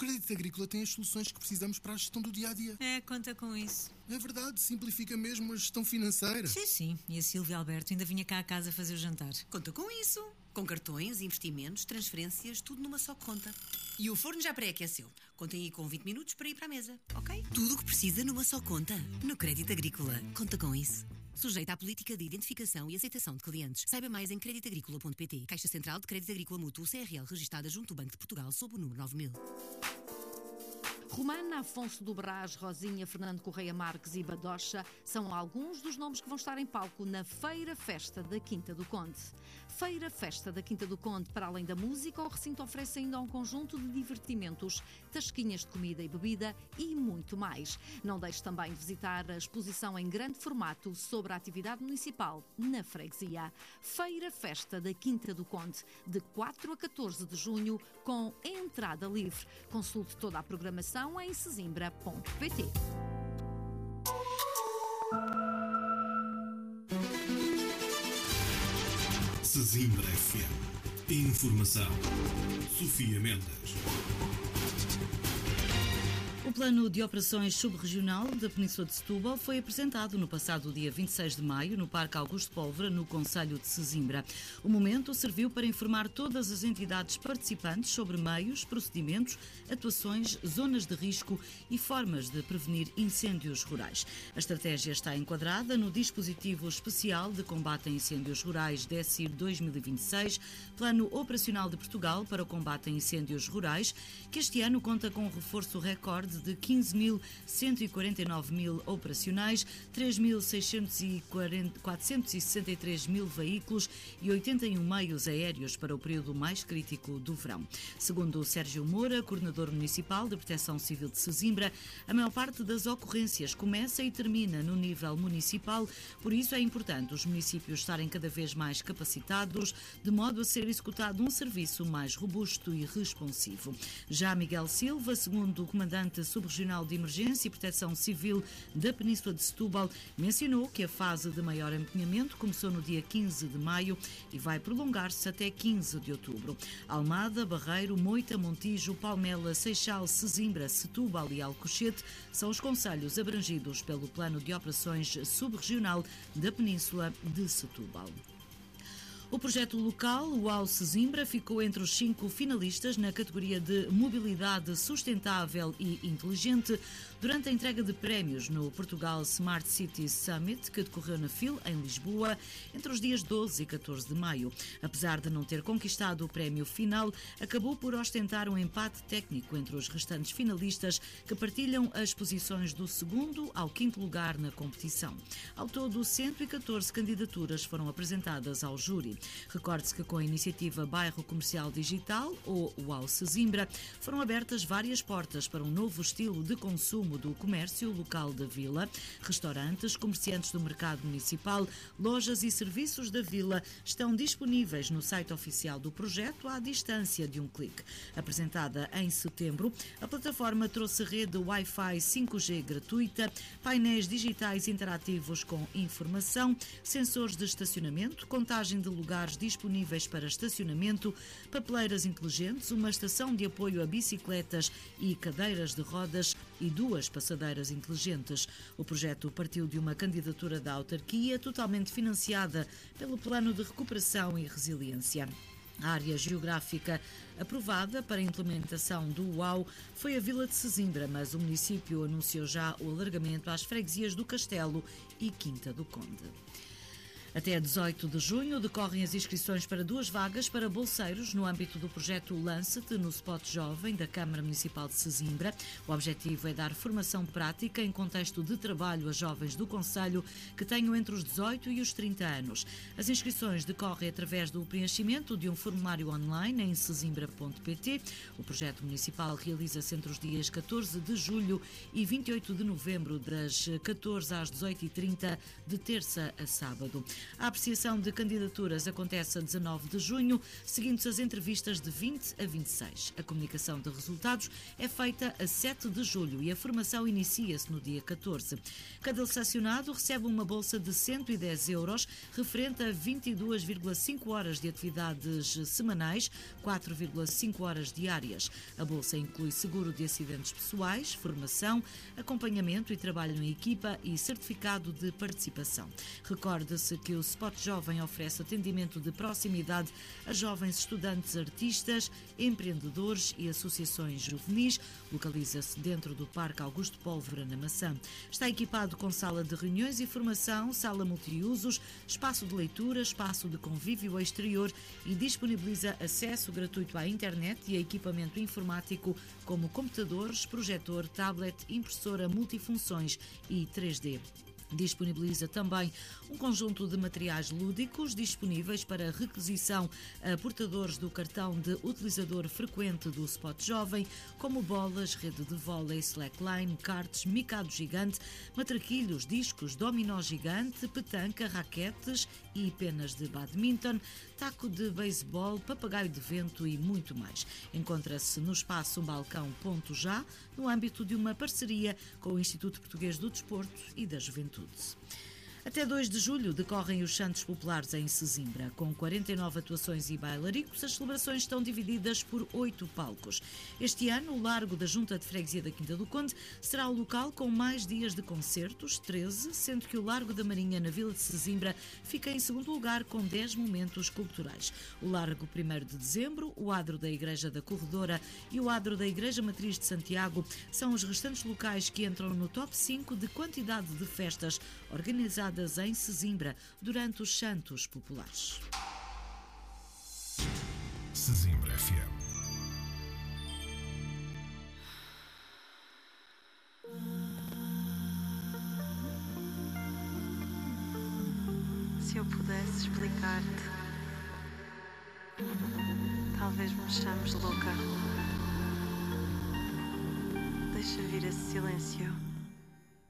Crédito Agrícola tem as soluções que precisamos para a gestão do dia-a-dia. Conta com isso. É verdade, simplifica mesmo a gestão financeira. Sim. E a Silvia Alberto ainda vinha cá a casa fazer o jantar. Conta com isso. Com cartões, investimentos, transferências, tudo numa só conta. E o forno já pré-aqueceu. Contem aí com 20 minutos para ir para a mesa, ok? Tudo o que precisa numa só conta. No Crédito Agrícola. Conta com isso. Sujeita à política de identificação e aceitação de clientes. Saiba mais em creditagricola.pt. Caixa Central de Crédito Agrícola Mútuo CRL, registada junto ao Banco de Portugal sob o número 9000. Romana, Afonso do Brás, Rosinha, Fernando Correia Marques e Badocha são alguns dos nomes que vão estar em palco na Feira Festa da Quinta do Conde. Feira Festa da Quinta do Conde, para além da música, o recinto oferece ainda um conjunto de divertimentos, tasquinhas de comida e bebida e muito mais. Não deixe também de visitar a exposição em grande formato sobre a atividade municipal na freguesia. Feira Festa da Quinta do Conde, de 4 a 14 de junho, com entrada livre. Consulte toda a programação em sesimbra.pt. Sesimbra FM. Informação. Sofia Mendes. O Plano de Operações Subregional da Península de Setúbal foi apresentado no passado dia 26 de maio no Parque Augusto Pólvora, no concelho de Sesimbra. O momento serviu para informar todas as entidades participantes sobre meios, procedimentos, atuações, zonas de risco e formas de prevenir incêndios rurais. A estratégia está enquadrada no Dispositivo Especial de Combate a Incêndios Rurais DECIR 2026, Plano Operacional de Portugal para o Combate a Incêndios Rurais, que este ano conta com um reforço recorde de 15.149 operacionais, 3.463 veículos e 81 meios aéreos para o período mais crítico do verão. Segundo Sérgio Moura, coordenador municipal de Proteção Civil de Sesimbra, a maior parte das ocorrências começa e termina no nível municipal, por isso é importante os municípios estarem cada vez mais capacitados, de modo a ser executado um serviço mais robusto e responsivo. Já Miguel Silva, segundo o comandante subregional de Emergência e Proteção Civil da Península de Setúbal, mencionou que a fase de maior empenhamento começou no dia 15 de maio e vai prolongar-se até 15 de outubro. Almada, Barreiro, Moita, Montijo, Palmela, Seixal, Sesimbra, Setúbal e Alcochete são os concelhos abrangidos pelo Plano de Operações Subregional da Península de Setúbal. O projeto local, o UAU Sesimbra, ficou entre os 5 finalistas na categoria de Mobilidade Sustentável e Inteligente durante a entrega de prémios no Portugal Smart Cities Summit, que decorreu na FIL, em Lisboa, entre os dias 12 e 14 de maio. Apesar de não ter conquistado o prémio final, acabou por ostentar um empate técnico entre os restantes finalistas, que partilham as posições do 2º ao 5º lugar na competição. Ao todo, 114 candidaturas foram apresentadas ao júri. Recorde-se que com a iniciativa Bairro Comercial Digital, ou UAU Sesimbra, foram abertas várias portas para um novo estilo de consumo do comércio local da vila. Restaurantes, comerciantes do mercado municipal, lojas e serviços da vila estão disponíveis no site oficial do projeto à distância de um clique. Apresentada em setembro, a plataforma trouxe rede Wi-Fi 5G gratuita, painéis digitais interativos com informação, sensores de estacionamento, contagem de lugares disponíveis para estacionamento, papeleiras inteligentes, uma estação de apoio a bicicletas e cadeiras de rodas e 2 passadeiras inteligentes. O projeto partiu de uma candidatura da autarquia totalmente financiada pelo Plano de Recuperação e Resiliência. A área geográfica aprovada para a implementação do UAU foi a Vila de Sesimbra, mas o município anunciou já o alargamento às freguesias do Castelo e Quinta do Conde. Até 18 de junho decorrem as inscrições para 2 vagas para bolseiros no âmbito do projeto Lance-te no Spot Jovem da Câmara Municipal de Sesimbra. O objetivo é dar formação prática em contexto de trabalho a jovens do concelho que tenham entre os 18 e os 30 anos. As inscrições decorrem através do preenchimento de um formulário online em sesimbra.pt. O projeto municipal realiza-se entre os dias 14 de julho e 28 de novembro, das 14 às 18h30, de terça a sábado. A apreciação de candidaturas acontece a 19 de junho, seguindo-se as entrevistas de 20 a 26. A comunicação de resultados é feita a 7 de julho e a formação inicia-se no dia 14. Cada selecionado recebe uma bolsa de 110 euros, referente a 22,5 horas de atividades semanais, 4,5 horas diárias. A bolsa inclui seguro de acidentes pessoais, formação, acompanhamento e trabalho em equipa e certificado de participação. Recorde-se que o Spot Jovem oferece atendimento de proximidade a jovens estudantes, artistas, empreendedores e associações juvenis. Localiza-se dentro do Parque Augusto Pólvora, na Maçã. Está equipado com sala de reuniões e formação, sala multiusos, espaço de leitura, espaço de convívio exterior e disponibiliza acesso gratuito à internet e a equipamento informático como computadores, projetor, tablet, impressora multifunções e 3D. Disponibiliza também um conjunto de materiais lúdicos disponíveis para requisição a portadores do cartão de utilizador frequente do Spot Jovem, como bolas, rede de vôlei, slackline, karts, micado gigante, matraquilhos, discos, dominó gigante, petanca, raquetes e penas de badminton, taco de beisebol, papagaio de vento e muito mais. Encontra-se no espaço Balcão Ponto Já, no âmbito de uma parceria com o Instituto Português do Desporto e da Juventude. Até 2 de julho decorrem os Santos Populares em Sesimbra. Com 49 atuações e bailaricos, as celebrações estão divididas por 8 palcos. Este ano, o Largo da Junta de Freguesia da Quinta do Conde será o local com mais dias de concertos, 13, sendo que o Largo da Marinha, na Vila de Sesimbra, fica em segundo lugar com 10 momentos culturais. O Largo 1º de Dezembro, o Adro da Igreja da Corredora e o Adro da Igreja Matriz de Santiago são os restantes locais que entram no top 5 de quantidade de festas organizadas em Sesimbra durante os Santos Populares. Sesimbra FM. Se eu pudesse explicar-te, talvez me chames louca. Deixa vir esse silêncio.